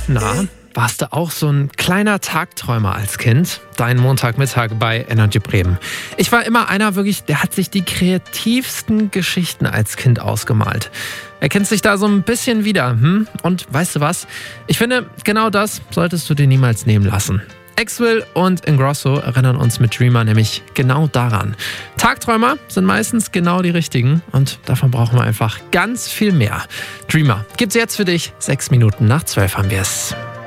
Na, warst du auch so ein kleiner Tagträumer als Kind? Dein Montagmittag bei Energy Bremen. Ich war immer einer wirklich, der hat sich die kreativsten Geschichten als Kind ausgemalt. Er kennt sich da so ein bisschen wieder. Und weißt du was? Ich finde, genau das solltest du dir niemals nehmen lassen. Axwell und Ingrosso erinnern uns mit Dreamer nämlich genau daran. Tagträumer sind meistens genau die richtigen und davon brauchen wir einfach ganz viel mehr. Dreamer gibt's jetzt für dich. 6 Minuten nach 12 haben wir es.